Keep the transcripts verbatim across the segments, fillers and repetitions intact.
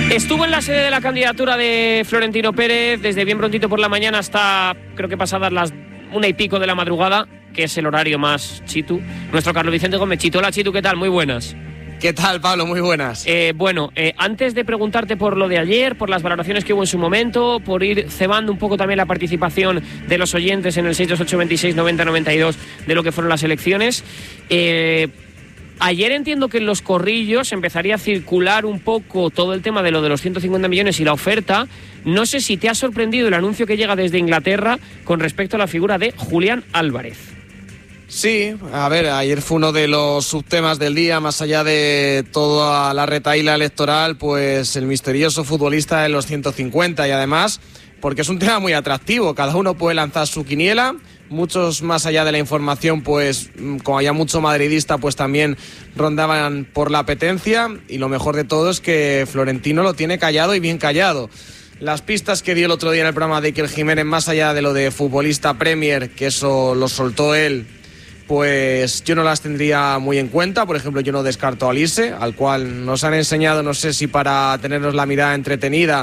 Estuvo en la sede de la candidatura de Florentino Pérez desde bien prontito por la mañana hasta creo que pasadas las una y pico de la madrugada, que es el horario más chitu. Nuestro Carlos Vicente Gómez. Chito, hola Chitu, ¿qué tal? Muy buenas. ¿Qué tal, Pablo? Muy buenas. Eh, bueno, eh, antes de preguntarte por lo de ayer, por las valoraciones que hubo en su momento, por ir cebando un poco también la participación de los oyentes en el seis dos ocho veintiséis noventa noventa y dos de lo que fueron las elecciones, eh, ayer entiendo que en los corrillos empezaría a circular un poco todo el tema de lo de los ciento cincuenta millones y la oferta. No sé si te ha sorprendido el anuncio que llega desde Inglaterra con respecto a la figura de Julián Álvarez. Sí, a ver, ayer fue uno de los subtemas del día, más allá de toda la retahíla electoral, pues el misterioso futbolista de los ciento cincuenta, y además, porque es un tema muy atractivo, cada uno puede lanzar su quiniela, muchos más allá de la información, pues como había mucho madridista, pues también rondaban por la apetencia, y lo mejor de todo es que Florentino lo tiene callado y bien callado. Las pistas que dio el otro día en el programa de Iker Jiménez, más allá de lo de futbolista Premier, que eso lo soltó él, pues yo no las tendría muy en cuenta. Por ejemplo, yo no descarto a Olise, al cual nos han enseñado, no sé si para tenernos la mirada entretenida,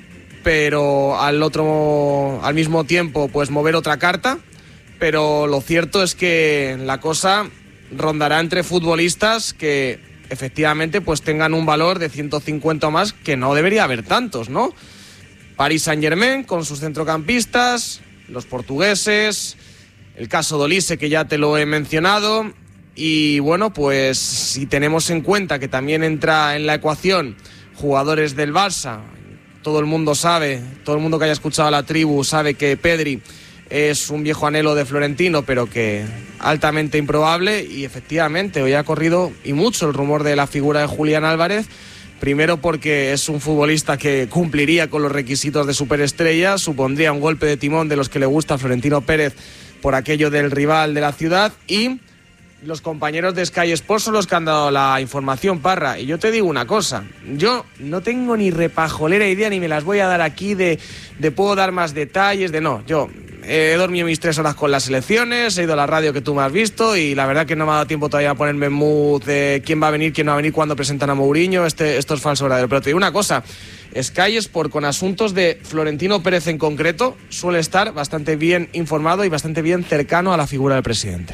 pero al otro, al mismo tiempo, pues mover otra carta. Pero lo cierto es que la cosa rondará entre futbolistas que efectivamente pues tengan un valor de ciento cincuenta o más, que no debería haber tantos, ¿no? Paris Saint-Germain con sus centrocampistas, los portugueses, el caso de Olise, que ya te lo he mencionado, y bueno, pues si tenemos en cuenta que también entra en la ecuación jugadores del Barça, todo el mundo sabe, todo el mundo que haya escuchado a la tribu sabe que Pedri es un viejo anhelo de Florentino, pero que altamente improbable, y efectivamente hoy ha corrido y mucho el rumor de la figura de Julián Álvarez. Primero porque es un futbolista que cumpliría con los requisitos de superestrella, supondría un golpe de timón de los que le gusta a Florentino Pérez por aquello del rival de la ciudad, y los compañeros de Sky Sports son los que han dado la información, Parra. Y yo te digo una cosa, yo no tengo ni repajolera idea, ni me las voy a dar aquí de, de puedo dar más detalles, de no, yo he dormido mis tres horas con las elecciones, he ido a la radio que tú me has visto, y la verdad que no me ha dado tiempo todavía a ponerme en mood de quién va a venir, quién no va a venir, cuando presentan a Mourinho, este, esto es falso verdadero. Pero te digo una cosa, Sky Sport con asuntos de Florentino Pérez en concreto suele estar bastante bien informado y bastante bien cercano a la figura del presidente.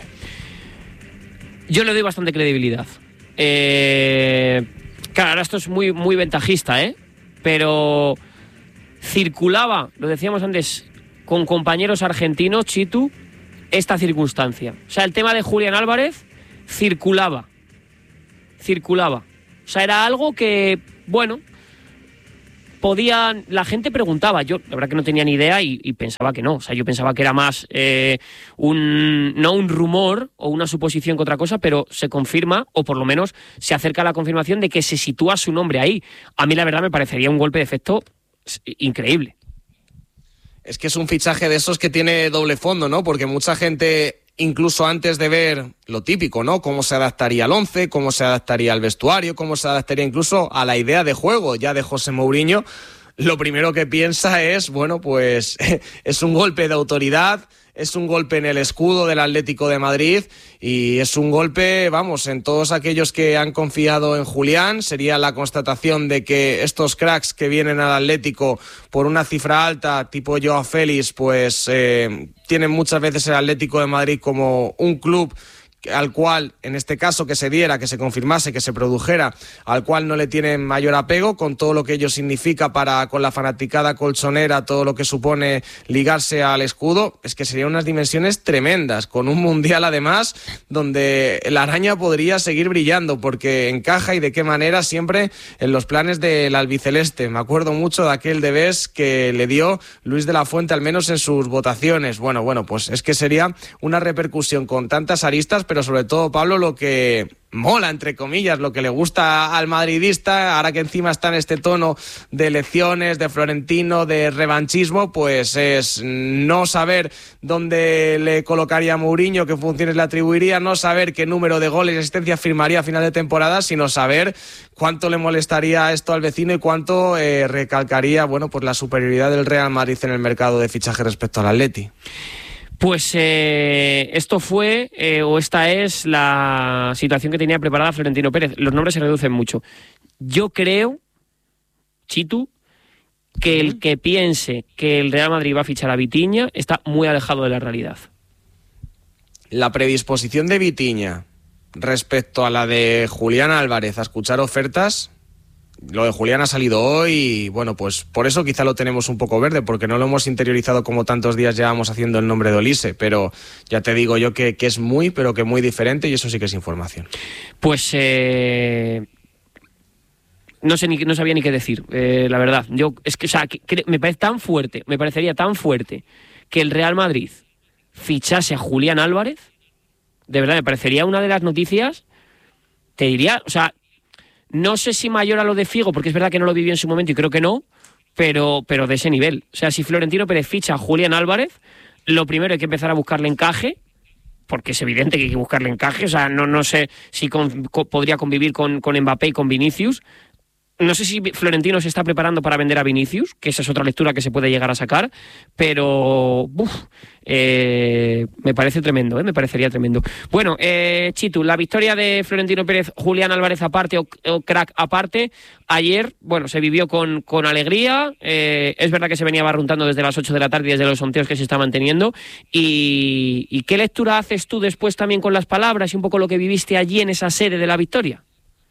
Yo le doy bastante credibilidad. Eh, claro, ahora esto es muy, muy ventajista, ¿eh? Pero circulaba, lo decíamos antes, con compañeros argentinos, Chitu, esta circunstancia. O sea, el tema de Julián Álvarez circulaba. Circulaba. O sea, era algo que, bueno, podían, la gente preguntaba. Yo la verdad que no tenía ni idea y, y pensaba que no. O sea, yo pensaba que era más eh, un no un rumor o una suposición que otra cosa, pero se confirma, o por lo menos se acerca a la confirmación de que se sitúa su nombre ahí. A mí la verdad me parecería un golpe de efecto increíble. Es que es un fichaje de esos que tiene doble fondo, ¿no? Porque mucha gente, incluso antes de ver lo típico, ¿no? Cómo se adaptaría al once, cómo se adaptaría al vestuario, cómo se adaptaría incluso a la idea de juego ya de José Mourinho, lo primero que piensa es, bueno, pues es un golpe de autoridad, es un golpe en el escudo del Atlético de Madrid, y es un golpe, vamos, en todos aquellos que han confiado en Julián. Sería la constatación de que estos cracks que vienen al Atlético por una cifra alta, tipo Joao Félix, pues eh, tienen muchas veces el Atlético de Madrid como un club al cual, en este caso, que se diera, que se confirmase, que se produjera, al cual no le tienen mayor apego, con todo lo que ello significa para con la fanaticada colchonera, todo lo que supone ligarse al escudo. Es que serían unas dimensiones tremendas, con un mundial además donde la araña podría seguir brillando, porque encaja, y de qué manera, siempre en los planes del albiceleste. Me acuerdo mucho de aquel debés que le dio Luis de la Fuente, al menos en sus votaciones. Bueno, bueno, pues es que sería una repercusión con tantas aristas, pero sobre todo, Pablo, lo que mola, entre comillas, lo que le gusta al madridista, ahora que encima está en este tono de elecciones, de Florentino, de revanchismo, pues es no saber dónde le colocaría a Mourinho, qué funciones le atribuiría, no saber qué número de goles y asistencias firmaría a final de temporada, sino saber cuánto le molestaría esto al vecino y cuánto eh, recalcaría, bueno, pues la superioridad del Real Madrid en el mercado de fichaje respecto al Atleti. Pues eh, esto fue, eh, o esta es la situación que tenía preparada Florentino Pérez. Los nombres se reducen mucho. Yo creo, Chitu, que el que piense que el Real Madrid va a fichar a Vitinha está muy alejado de la realidad. La predisposición de Vitinha respecto a la de Julián Álvarez a escuchar ofertas, lo de Julián ha salido hoy y bueno, pues por eso quizá lo tenemos un poco verde, porque no lo hemos interiorizado como tantos días llevamos haciendo el nombre de Olise, pero ya te digo yo que, que es muy, pero que muy diferente y eso sí que es información. Pues eh... no sé ni no sabía ni qué decir, eh, la verdad. Yo es que, o sea, que, que me parece tan fuerte, me parecería tan fuerte que el Real Madrid fichase a Julián Álvarez. De verdad, me parecería una de las noticias, te diría, o sea, no sé si mayor a lo de Figo, porque es verdad que no lo vivió en su momento y creo que no, pero, pero de ese nivel. O sea, si Florentino Pérez ficha a Julián Álvarez, lo primero hay que empezar a buscarle encaje, porque es evidente que hay que buscarle encaje. O sea, no, no sé si con, con, podría convivir con, con Mbappé y con Vinicius. No sé si Florentino se está preparando para vender a Vinicius, que esa es otra lectura que se puede llegar a sacar, pero uf, eh, me parece tremendo, ¿eh? me parecería tremendo. Bueno, eh, Chitu, la victoria de Florentino Pérez, Julián Álvarez aparte o, o crack aparte, ayer, bueno, se vivió con, con alegría, eh, es verdad que se venía barruntando desde las ocho de la tarde y desde los sondeos que se estaban teniendo, y, y ¿qué lectura haces tú después también con las palabras y un poco lo que viviste allí en esa sede de la victoria?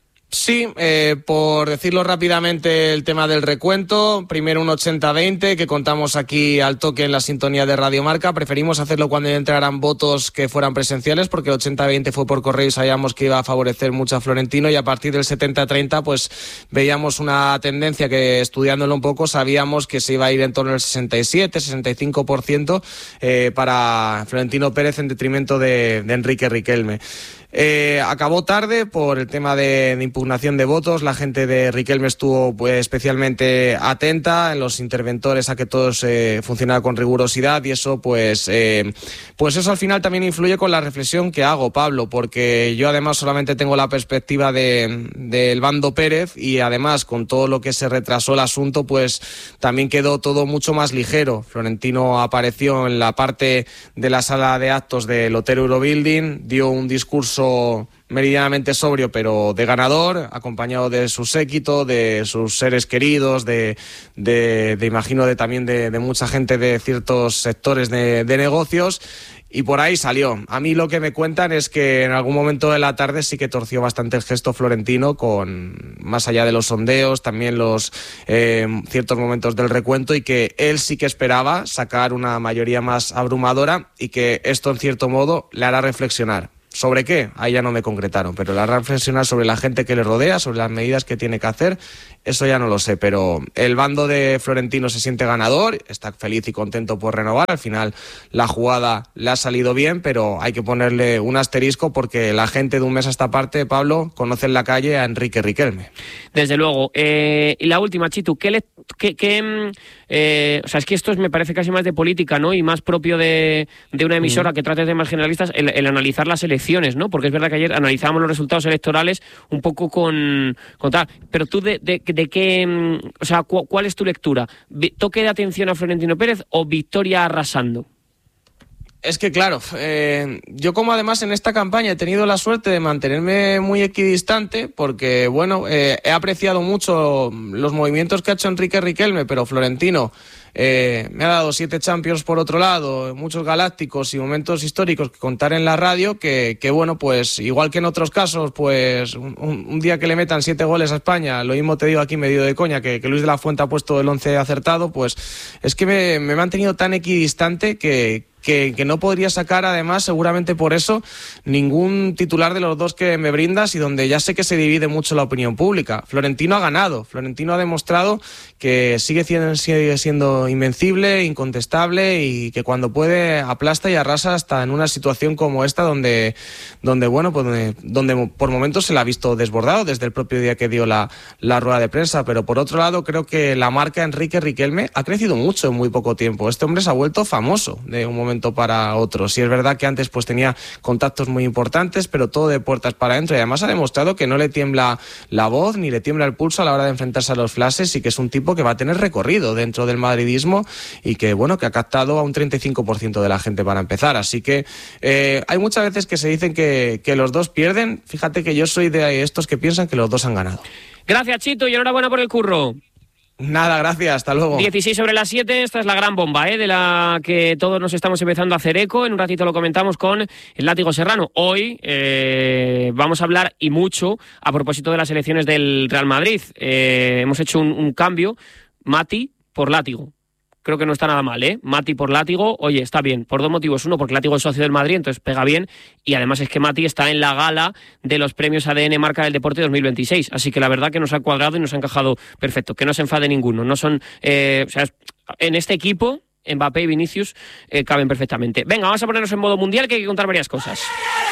Sí, eh, por decirlo rápidamente, el tema del recuento, primero un ochenta veinte que contamos aquí al toque en la sintonía de Radio Marca. Preferimos hacerlo cuando entraran votos que fueran presenciales, porque el ochenta veinte fue por correo y sabíamos que iba a favorecer mucho a Florentino, y a partir del setenta treinta pues veíamos una tendencia que, estudiándolo un poco, sabíamos que se iba a ir en torno al sesenta y siete, sesenta y cinco por ciento eh, para Florentino Pérez en detrimento de, de Enrique Riquelme. Eh, acabó tarde por el tema de, de impugnación de votos. La gente de Riquelme estuvo pues, especialmente atenta en los interventores a que todo eh, funcionara con rigurosidad, y eso pues eh, pues eso al final también influye con la reflexión que hago, Pablo, porque yo además solamente tengo la perspectiva de del bando Pérez, y además con todo lo que se retrasó el asunto pues también quedó todo mucho más ligero. Florentino apareció en la parte de la sala de actos del Hotel Eurobuilding, dio un discurso meridianamente sobrio pero de ganador, acompañado de su séquito, de sus seres queridos, de, de, de imagino de también de, de mucha gente de ciertos sectores de, de negocios, y por ahí salió. A mí lo que me cuentan es que en algún momento de la tarde sí que torció bastante el gesto Florentino, con más allá de los sondeos, también los eh, ciertos momentos del recuento, y que él sí que esperaba sacar una mayoría más abrumadora, y que esto en cierto modo le hará reflexionar. ¿Sobre qué? Ahí ya no me concretaron, pero la reflexionar sobre la gente que le rodea, sobre las medidas que tiene que hacer, eso ya no lo sé, pero el bando de Florentino se siente ganador, está feliz y contento por renovar. Al final la jugada le ha salido bien, pero hay que ponerle un asterisco, porque la gente de un mes a esta parte, Pablo, conoce en la calle a Enrique Riquelme. Desde luego. Eh, y la última, Chitu, ¿qué le, qué, qué, eh, o sea, es que esto me parece casi más de política, ¿no? Y más propio de, de una emisora mm. que trate temas generalistas, el, el analizar las elecciones, ¿no? Porque es verdad que ayer analizábamos los resultados electorales un poco con, con tal. Pero tú, de, de, de qué, o sea, cu, ¿cuál es tu lectura? ¿Toque de atención a Florentino Pérez o victoria arrasando? Es que claro, eh, yo como además en esta campaña he tenido la suerte de mantenerme muy equidistante, porque bueno, eh, he apreciado mucho los movimientos que ha hecho Enrique Riquelme, pero Florentino eh, me ha dado siete Champions por otro lado, muchos galácticos y momentos históricos que contar en la radio, que, que bueno, pues igual que en otros casos, pues un, un día que le metan siete goles a España, lo mismo te digo aquí medio de coña, que, que Luis de la Fuente ha puesto el once acertado, pues es que me, me he mantenido tan equidistante que Que, que no podría sacar, además, seguramente por eso, ningún titular de los dos que me brindas, y donde ya sé que se divide mucho la opinión pública. Florentino ha ganado, Florentino ha demostrado que sigue siendo, sigue siendo invencible, incontestable, y que cuando puede aplasta y arrasa hasta en una situación como esta, donde, donde bueno, pues donde, donde por momentos se la ha visto desbordado desde el propio día que dio la, la rueda de prensa. Pero por otro lado, creo que la marca Enrique Riquelme ha crecido mucho en muy poco tiempo. Este hombre se ha vuelto famoso de un momento para otro. Sí, es verdad que antes pues tenía contactos muy importantes, pero todo de puertas para adentro, y además ha demostrado que no le tiembla la voz ni le tiembla el pulso a la hora de enfrentarse a los flashes, y que es un tipo que va a tener recorrido dentro del madridismo, y que bueno, que ha captado a un treinta y cinco por ciento de la gente para empezar. Así que eh, hay muchas veces que se dicen que, que los dos pierden. Fíjate que yo soy de estos que piensan que los dos han ganado. Gracias, Chito, y enhorabuena por el curro. Nada, gracias, hasta luego. dieciséis sobre las siete, esta es la gran bomba, ¿eh? De la que todos nos estamos empezando a hacer eco. En un ratito lo comentamos con el Látigo Serrano. Hoy eh, vamos a hablar y mucho a propósito de las elecciones del Real Madrid. Eh, hemos hecho un, un cambio, Mati por Látigo. Creo que no está nada mal, ¿eh? Mati por Látigo, oye, está bien, por dos motivos. Uno, porque Látigo es socio del Madrid, entonces pega bien. Y además es que Mati está en la gala de los premios A D N Marca del Deporte dos mil veintiséis. Así que la verdad que nos ha cuadrado y nos ha encajado perfecto. Que no se enfade ninguno. No son, eh, o sea, en este equipo, Mbappé y Vinicius eh, caben perfectamente. Venga, vamos a ponernos en modo mundial, que hay que contar varias cosas.